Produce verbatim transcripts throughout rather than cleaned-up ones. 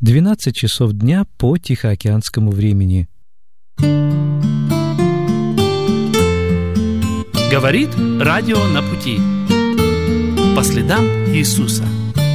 двенадцать часов дня по Тихоокеанскому времени. Говорит радио на пути. По следам Иисуса.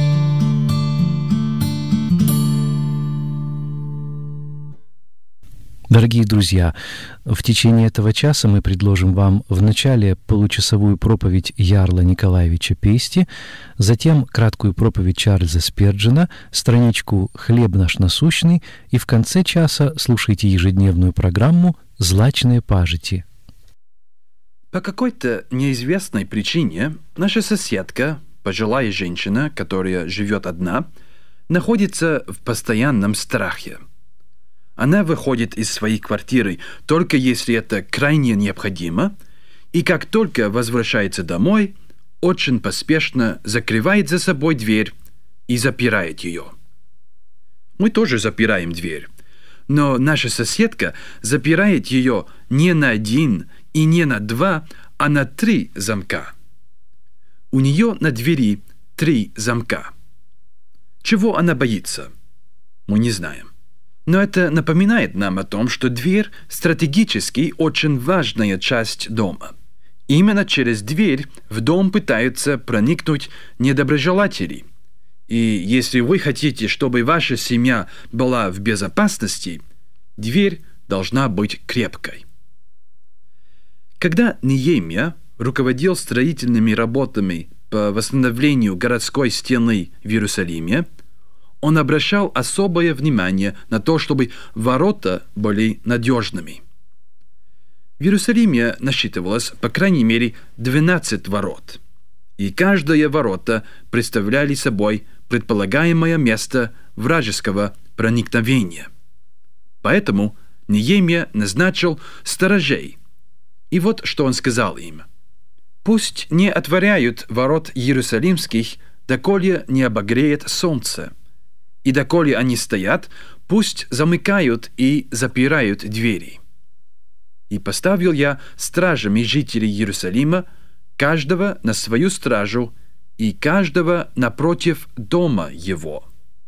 Дорогие друзья, в течение этого часа мы предложим вам вначале получасовую проповедь Ярла Николаевича Пести, затем краткую проповедь Чарльза Сперджена, страничку «Хлеб наш насущный» и в конце часа слушайте ежедневную программу «Злачные пажити». По какой-то неизвестной причине наша соседка, пожилая женщина, которая живет одна, находится в постоянном страхе. Она выходит из своей квартиры только если это крайне необходимо, и как только возвращается домой, очень поспешно закрывает за собой дверь и запирает ее. Мы тоже запираем дверь, но наша соседка запирает ее не на один и не на два, а на три замка. У нее на двери три замка. Чего она боится? Мы не знаем. Но это напоминает нам о том, что дверь стратегически очень важная часть дома. Именно через дверь в дом пытаются проникнуть недоброжелатели. И если вы хотите, чтобы ваша семья была в безопасности, дверь должна быть крепкой. Когда Неемия руководил строительными работами по восстановлению городской стены в Иерусалиме, он обращал особое внимание на то, чтобы ворота были надежными. В Иерусалиме насчитывалось, по крайней мере, двенадцать ворот, и каждое ворота представляли собой предполагаемое место вражеского проникновения. Поэтому Неемия назначил сторожей, и вот что он сказал им: «Пусть не отворяют ворот иерусалимских, доколе не обогреет солнце, и доколе они стоят, пусть замыкают и запирают двери. И поставил я стражами жителей Иерусалима, каждого на свою стражу, и каждого напротив дома его».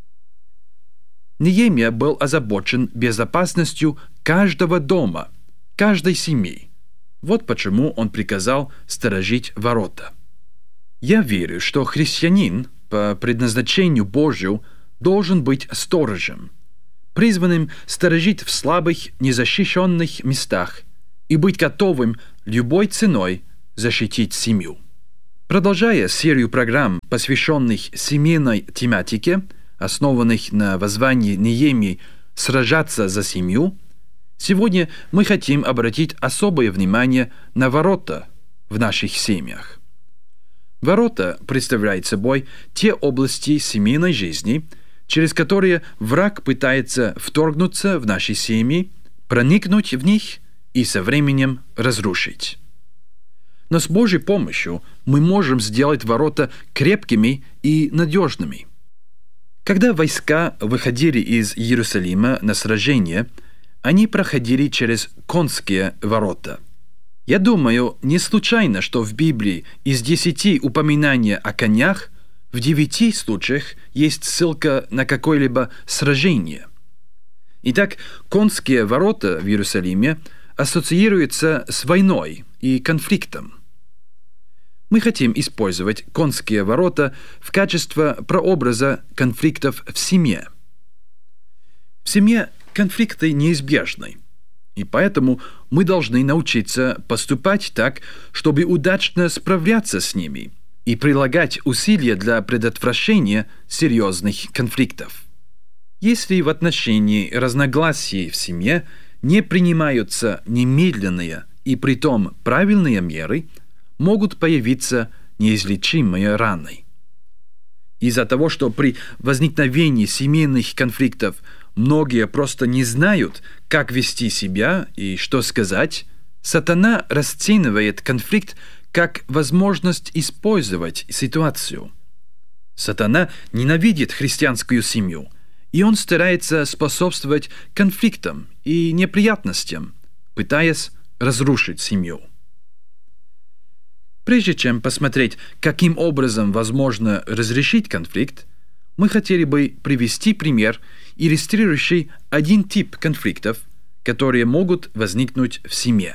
Неемия был озабочен безопасностью каждого дома, каждой семьи. Вот почему он приказал сторожить ворота. Я верю, что христианин по предназначению Божию должен быть сторожем, призванным сторожить в слабых, незащищенных местах и быть готовым любой ценой защитить семью. Продолжая серию программ, посвященных семейной тематике, основанных на воззвании Неемии «Сражаться за семью», сегодня мы хотим обратить особое внимание на ворота в наших семьях. Ворота представляют собой те области семейной жизни, через которые враг пытается вторгнуться в наши семьи, проникнуть в них и со временем разрушить. Но с Божьей помощью мы можем сделать ворота крепкими и надежными. Когда войска выходили из Иерусалима на сражение, они проходили через конские ворота. Я думаю, не случайно, что в Библии из десяти упоминаний о конях в девяти случаях есть ссылка на какое-либо сражение. Итак, конские ворота в Иерусалиме ассоциируются с войной и конфликтом. Мы хотим использовать конские ворота в качестве прообраза конфликтов в семье. В семье конфликты неизбежны, и поэтому мы должны научиться поступать так, чтобы удачно справляться с ними и прилагать усилия для предотвращения серьезных конфликтов. Если в отношении разногласий в семье не принимаются немедленные и притом правильные меры, могут появиться неизлечимые раны. Из-за того, что при возникновении семейных конфликтов многие просто не знают, как вести себя и что сказать, сатана расценивает конфликт как возможность использовать ситуацию. Сатана ненавидит христианскую семью, и он старается способствовать конфликтам и неприятностям, пытаясь разрушить семью. Прежде чем посмотреть, каким образом возможно разрешить конфликт, мы хотели бы привести пример иллюстрирующий один тип конфликтов, которые могут возникнуть в семье.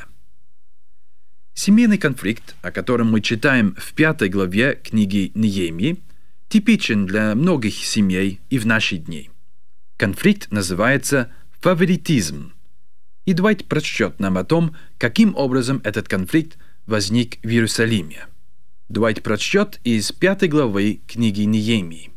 Семейный конфликт, о котором мы читаем в пятой главе книги Неемии, типичен для многих семей и в наши дни. Конфликт называется фаворитизм. И давайте прочтет нам о том, каким образом этот конфликт возник в Иерусалиме. Давайте прочтет из пятой главы книги Неемии.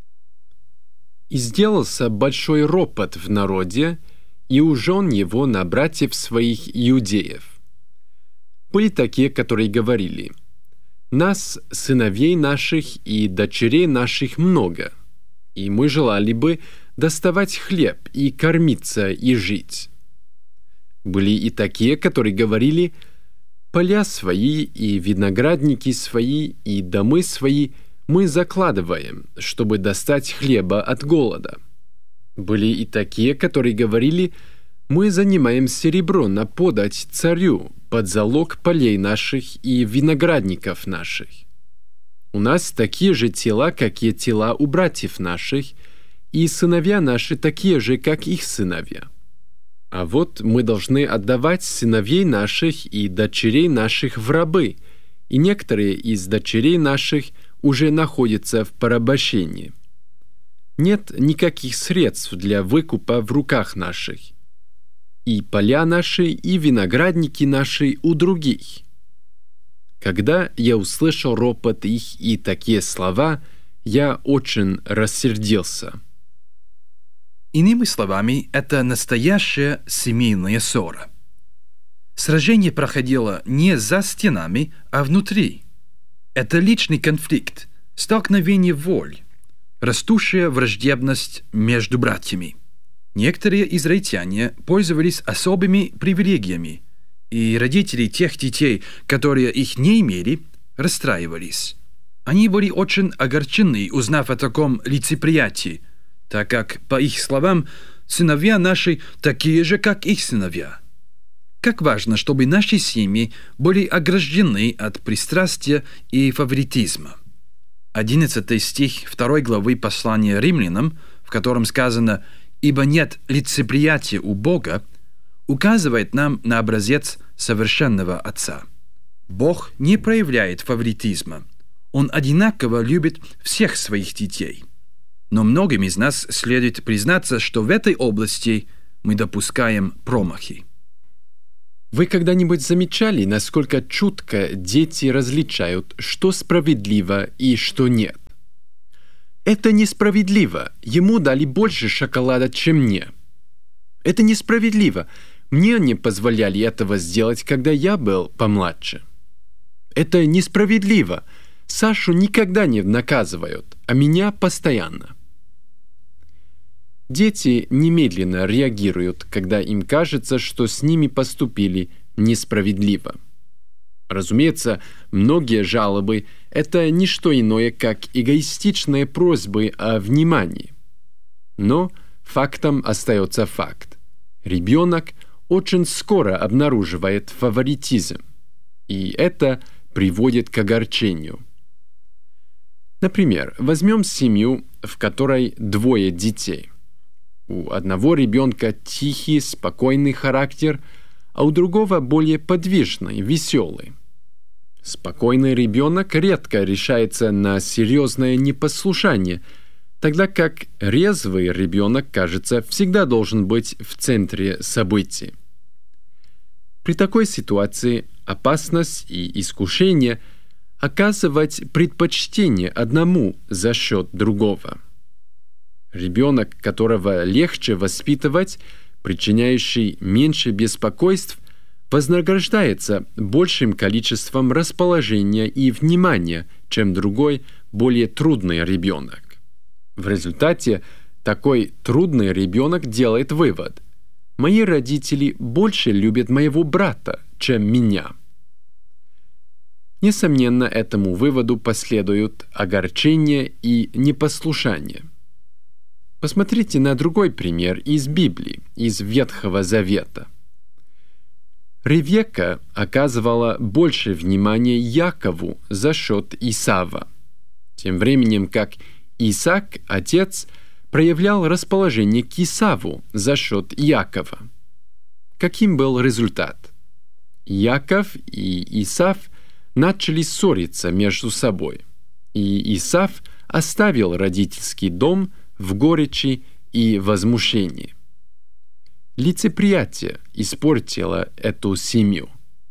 «И сделался большой ропот в народе, и ужен его на братьев своих иудеев. Были такие, которые говорили: нас, сыновей наших и дочерей наших много, и мы желали бы доставать хлеб и кормиться и жить. Были и такие, которые говорили: поля свои и виноградники свои и домы свои мы закладываем, чтобы достать хлеба от голода. Были и такие, которые говорили: мы занимаем серебро на подать царю под залог полей наших и виноградников наших. У нас такие же тела, как и тела у братьев наших, и сыновья наши такие же, как их сыновья. А вот мы должны отдавать сыновей наших и дочерей наших в рабы, и некоторые из дочерей наших уже находятся в порабощении. Нет никаких средств для выкупа в руках наших. И поля наши, и виноградники наши у других. Когда я услышал ропот их и такие слова, я очень рассердился». Иными словами, это настоящая семейная ссора. Сражение проходило не за стенами, а внутри. Это личный конфликт, столкновение воль, растущая враждебность между братьями. Некоторые израильтяне пользовались особыми привилегиями, и родители тех детей, которые их не имели, расстраивались. Они были очень огорчены, узнав о таком лицеприятии, так как, по их словам, сыновья наши такие же, как их сыновья. Как важно, чтобы наши семьи были ограждены от пристрастия и фаворитизма. Одиннадцатый стих второй главы послания римлянам, в котором сказано «Ибо нет лицеприятия у Бога», указывает нам на образец совершенного Отца. Бог не проявляет фаворитизма. Он одинаково любит всех своих детей. Но многим из нас следует признаться, что в этой области мы допускаем промахи. Вы когда-нибудь замечали, насколько чутко дети различают, что справедливо и что нет? Это несправедливо. Ему дали больше шоколада, чем мне. Это несправедливо. Мне не позволяли этого сделать, когда я был помладше. Это несправедливо. Сашу никогда не наказывают, а меня постоянно. Дети немедленно реагируют, когда им кажется, что с ними поступили несправедливо. Разумеется, многие жалобы – это не что иное, как эгоистичные просьбы о внимании. Но фактом остается факт. Ребенок очень скоро обнаруживает фаворитизм, и это приводит к огорчению. Например, возьмем семью, в которой двое детей. У одного ребенка тихий, спокойный характер, а у другого более подвижный, веселый. Спокойный ребенок редко решается на серьезное непослушание, тогда как резвый ребенок, кажется, всегда должен быть в центре событий. При такой ситуации опасность и искушение оказывать предпочтение одному за счет другого. Ребенок, которого легче воспитывать, причиняющий меньше беспокойств, вознаграждается большим количеством расположения и внимания, чем другой, более трудный ребенок. В результате такой трудный ребенок делает вывод: «Мои родители больше любят моего брата, чем меня». Несомненно, этому выводу последуют огорчение и непослушание. Посмотрите на другой пример из Библии, из Ветхого Завета. Ревекка оказывала больше внимания Якову за счет Исава, тем временем как Исаак, отец, проявлял расположение к Исаву за счет Иакова. Каким был результат? Иаков и Исав начали ссориться между собой, и Исав оставил родительский дом в горечи и возмущении. Лицеприятие испортило эту семью.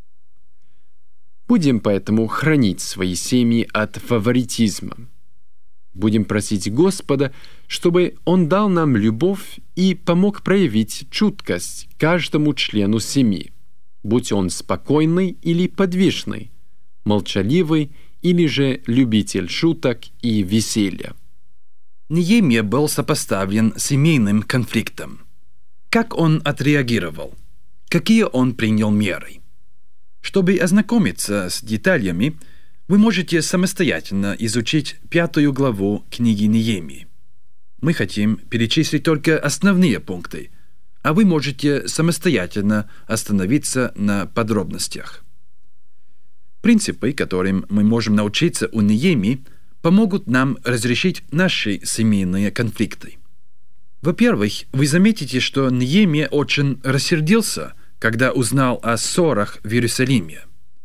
Будем поэтому хранить свои семьи от фаворитизма. Будем просить Господа, чтобы Он дал нам любовь и помог проявить чуткость каждому члену семьи, будь он спокойный или подвижный, молчаливый или же любитель шуток и веселья. Неемия был сопоставлен с семейным конфликтом. Как он отреагировал? Какие он принял меры? Чтобы ознакомиться с деталями, вы можете самостоятельно изучить пятую главу книги Неемии. Мы хотим перечислить только основные пункты, а вы можете самостоятельно остановиться на подробностях. Принципы, которым мы можем научиться у Неемии, помогут нам разрешить наши семейные конфликты. Во-первых, вы заметите, что Неемия очень рассердился, когда узнал о ссорах в Иерусалиме.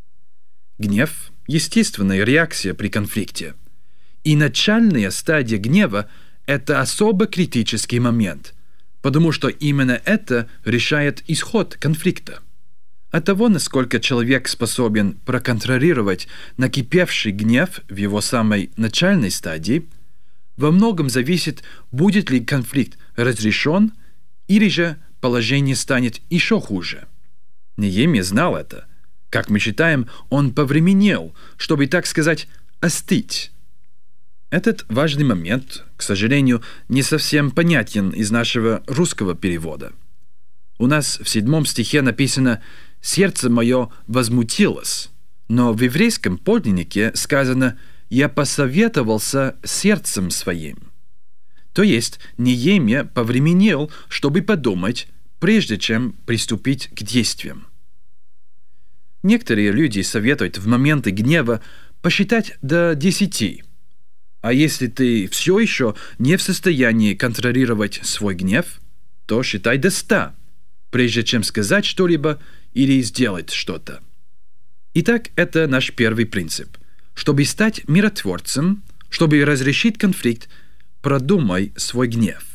Гнев – естественная реакция при конфликте. И начальная стадия гнева – это особо критический момент, потому что именно это решает исход конфликта. От того, насколько человек способен проконтролировать накипевший гнев в его самой начальной стадии, во многом зависит, будет ли конфликт разрешен или же положение станет еще хуже. Неемия знал это. Как мы считаем, он повременел, чтобы, так сказать, остыть. Этот важный момент, к сожалению, не совсем понятен из нашего русского перевода. У нас в седьмом стихе написано «Сердце мое возмутилось», но в еврейском подлиннике сказано «Я посоветовался сердцем своим». То есть Неемия повременел, чтобы подумать, прежде чем приступить к действиям. Некоторые люди советуют в моменты гнева посчитать до десяти. А если ты все еще не в состоянии контролировать свой гнев, то считай до ста, прежде чем сказать что-либо или сделать что-то. Итак, это наш первый принцип. Чтобы стать миротворцем, чтобы разрешить конфликт, продумай свой гнев.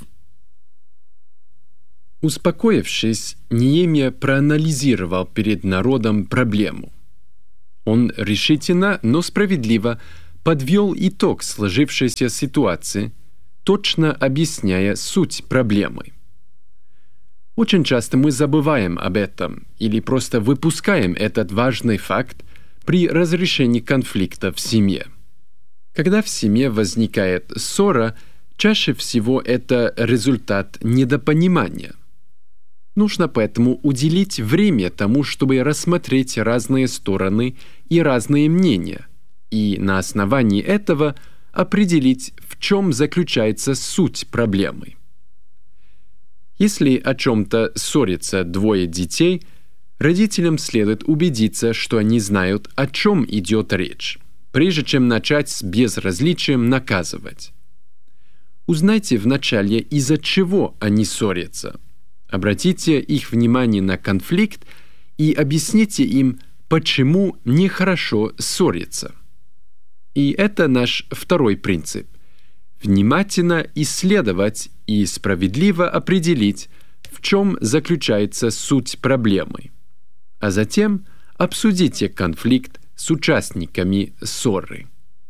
Успокоившись, Неемия проанализировал перед народом проблему. Он решительно, но справедливо подвел итог сложившейся ситуации, точно объясняя суть проблемы. Очень часто мы забываем об этом или просто выпускаем этот важный факт при разрешении конфликта в семье. Когда в семье возникает ссора, чаще всего это результат недопонимания. Нужно поэтому уделить время тому, чтобы рассмотреть разные стороны и разные мнения, и на основании этого определить, в чем заключается суть проблемы. Если о чем-то ссорятся двое детей, родителям следует убедиться, что они знают, о чем идет речь, прежде чем начать с безразличием наказывать. Узнайте вначале, из-за чего они ссорятся. Обратите их внимание на конфликт и объясните им, почему нехорошо ссориться. И это наш второй принцип. Внимательно исследовать и справедливо определить, в чем заключается суть проблемы. А затем обсудите конфликт с участниками ссоры.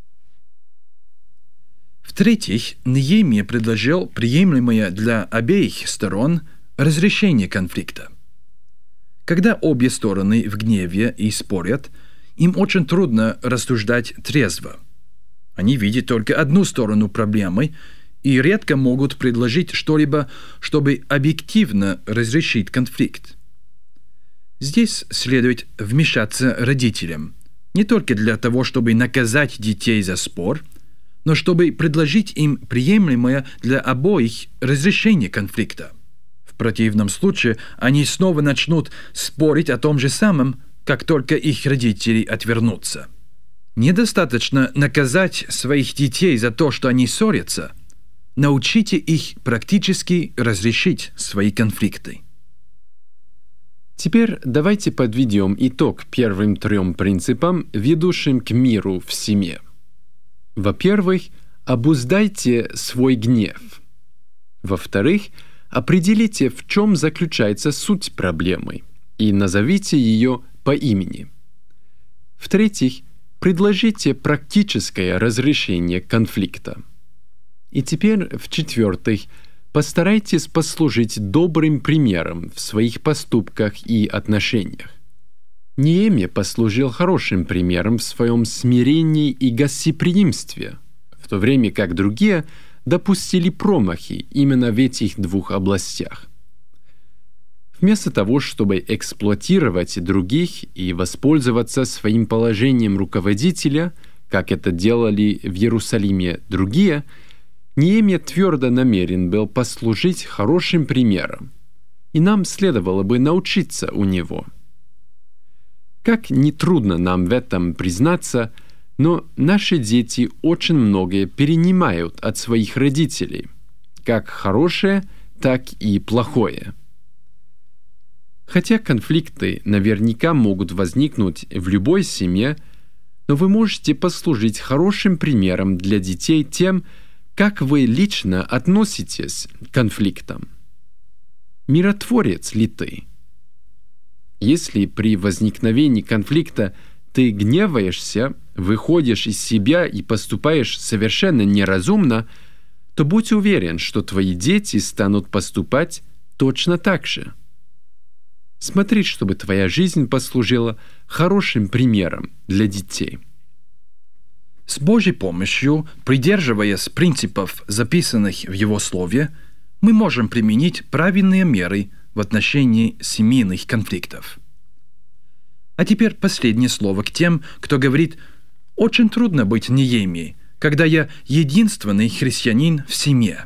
В-третьих, Неемия предложил приемлемое для обеих сторон разрешение конфликта. Когда обе стороны в гневе и спорят, им очень трудно рассуждать трезво. Они видят только одну сторону проблемы и редко могут предложить что-либо, чтобы объективно разрешить конфликт. Здесь следует вмешаться родителям, не только для того, чтобы наказать детей за спор, но чтобы предложить им приемлемое для обоих разрешение конфликта. В противном случае они снова начнут спорить о том же самом, как только их родители отвернутся. Недостаточно наказать своих детей за то, что они ссорятся, Научите их практически разрешить свои конфликты. Теперь давайте подведем итог первым трем принципам, ведущим к миру в семье. Во-первых, обуздайте свой гнев. Во-вторых, определите, в чем заключается суть проблемы, и назовите ее по имени. В-третьих, предложите практическое разрешение конфликта. И теперь, в-четвертых, постарайтесь послужить добрым примером в своих поступках и отношениях. Неемия послужил хорошим примером в своем смирении и гостеприимстве, в то время как другие допустили промахи именно в этих двух областях. Вместо того, чтобы эксплуатировать других и воспользоваться своим положением руководителя, как это делали в Иерусалиме другие, Неемия твердо намерен был послужить хорошим примером, и нам следовало бы научиться у него. Как нетрудно нам в этом признаться, но наши дети очень многое перенимают от своих родителей, как хорошее, так и плохое. Хотя конфликты наверняка могут возникнуть в любой семье, но вы можете послужить хорошим примером для детей тем, как вы лично относитесь к конфликтам. Миротворец ли ты? Если при возникновении конфликта ты гневаешься, выходишь из себя и поступаешь совершенно неразумно, то будь уверен, что твои дети станут поступать точно так же. Смотри, чтобы твоя жизнь послужила хорошим примером для детей. С Божьей помощью, придерживаясь принципов, записанных в Его Слове, мы можем применить правильные меры в отношении семейных конфликтов. А теперь последнее слово к тем, кто говорит: «Очень трудно быть Неемией, когда я единственный христианин в семье».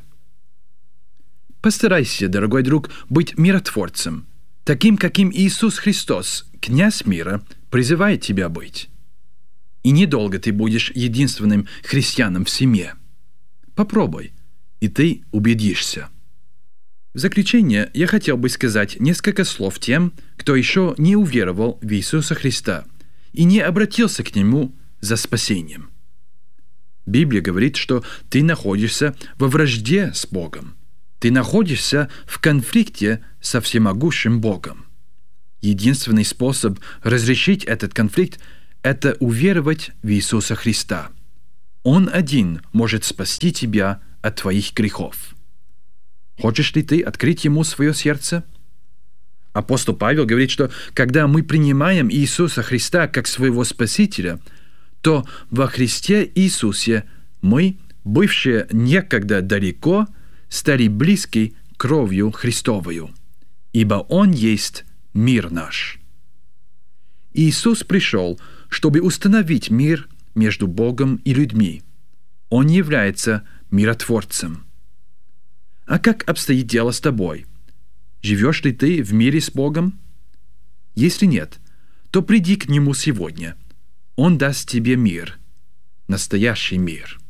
Постарайся, дорогой друг, быть миротворцем, таким, каким Иисус Христос, князь мира, призывает тебя быть. И недолго ты будешь единственным христианом в семье. Попробуй, и ты убедишься. В заключение я хотел бы сказать несколько слов тем, кто еще не уверовал в Иисуса Христа и не обратился к Нему за спасением. Библия говорит, что ты находишься во вражде с Богом. Ты находишься в конфликте со всемогущим Богом. Единственный способ разрешить этот конфликт – это уверовать в Иисуса Христа. Он один может спасти тебя от твоих грехов. Хочешь ли ты открыть Ему свое сердце? Апостол Павел говорит, что когда мы принимаем Иисуса Христа как своего Спасителя, то во Христе Иисусе мы, бывшие некогда далеко, стали близки кровью Христовою, ибо Он есть мир наш. Иисус пришел, чтобы установить мир между Богом и людьми. Он является миротворцем. А как обстоит дело с тобой? Живешь ли ты в мире с Богом? Если нет, то приди к Нему сегодня. Он даст тебе мир, настоящий мир.